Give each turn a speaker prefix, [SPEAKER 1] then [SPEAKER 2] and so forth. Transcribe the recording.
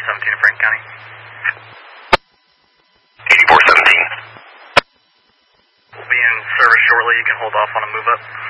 [SPEAKER 1] 8417 in Franklin County.
[SPEAKER 2] 8417.
[SPEAKER 1] We'll be in service shortly. You can hold off on a move up.